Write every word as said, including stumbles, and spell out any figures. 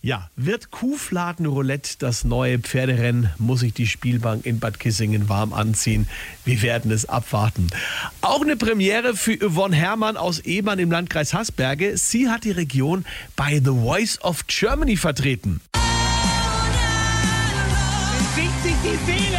Ja, wird Kuhfladenroulette das neue Pferderennen? Muss sich die Spielbank in Bad Kissingen warm anziehen? Wir werden es abwarten. Auch eine Premiere für Yvonne Herrmann aus Ebern im Landkreis Hasberge. Sie hat die Region bei The Voice of Germany vertreten. Singt sich die Seele